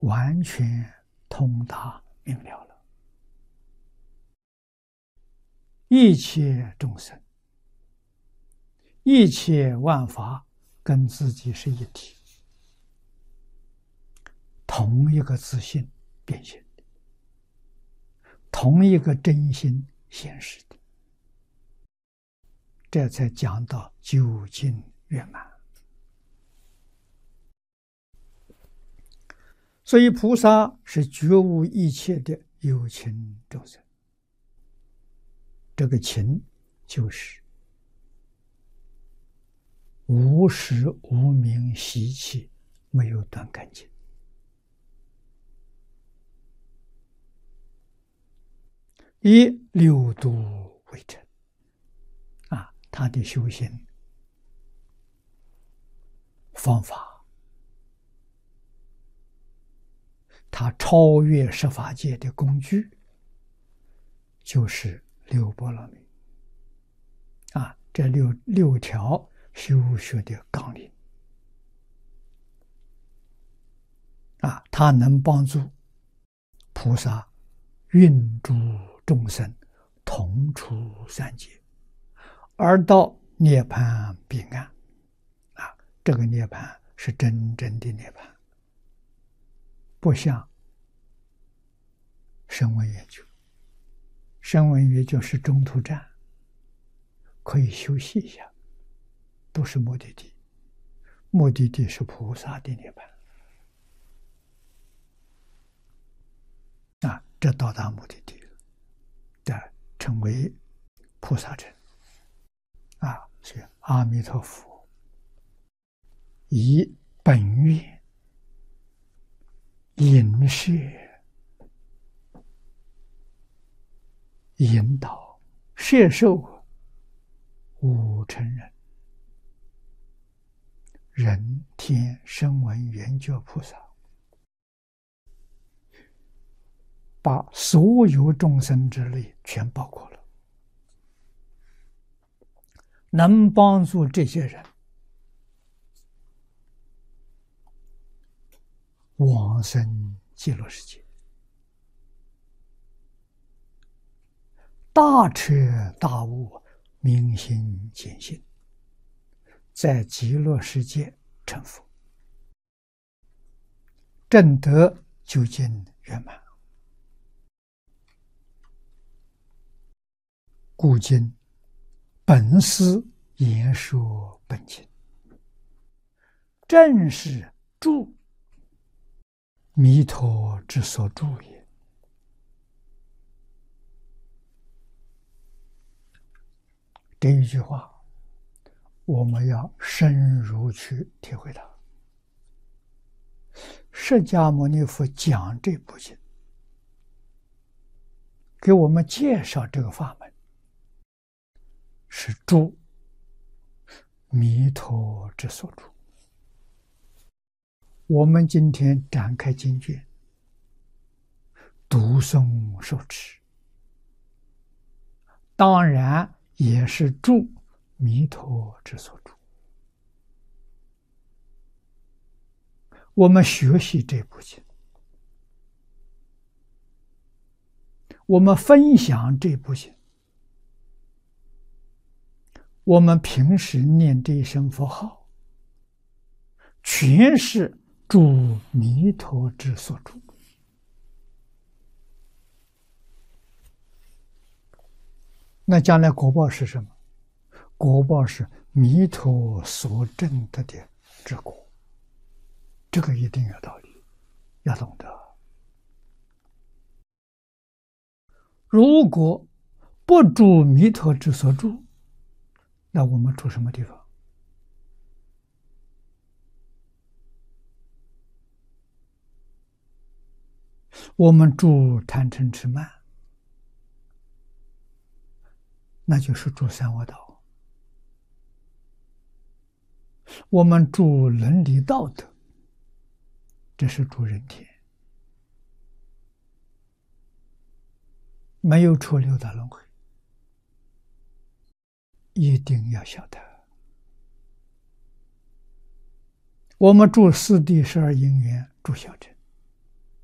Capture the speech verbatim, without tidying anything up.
完全通达明了了。一切众生，一切万法跟自己是一体，同一个自性变现的，同一个真心显示的，这才讲到究竟圆满。所以菩萨是觉悟一切的有情众生，这个情就是无始无明习气没有断干净，以六度为证啊，他的修行方法，他超越十法界的工具就是六波罗蜜啊，这六六条修学的纲领啊，它能帮助菩萨运诸众生同出三界，而到涅槃彼岸啊，这个涅槃是真正的涅槃，不像声闻缘觉，声闻缘觉是中途站，可以休息一下，不是目的地，目的地是菩萨的涅槃啊，这到达目的地了，的成为菩萨乘啊，所以阿弥陀佛以本愿引示引导摄受五乘人，人天声闻缘觉菩萨，把所有众生之类全包括了，能帮助这些人往生极乐世界，大彻大悟，明心见性，在极乐世界成佛，证得究竟圆满。故今本师言说本经，正是住弥陀之所住也。这一句话我们要深入去体会它。释迦牟尼佛讲这部经，给我们介绍这个法门，是住弥陀之所住。我们今天展开经卷，读诵受持，当然也是住弥陀之所住。我们学习这部经，我们分享这部经，我们平时念这一声佛号，全是住弥陀之所住。那将来果报是什么？果报是弥陀所证得的之果，这个一定有道理，要懂得。如果不住弥陀之所住，那我们住什么地方？我们住贪嗔痴慢，那就是住三恶道；我们住伦理道德，这是住人天，没有出六道轮回。一定要晓得，我们住四谛十二因缘，住小乘，